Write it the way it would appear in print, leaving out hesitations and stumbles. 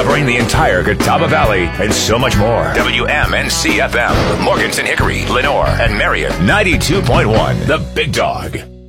covering the entire Catawba Valley and so much more. WMNC FM with Morganton, Hickory, Lenore, and Marion. 92.1, The Big Dog.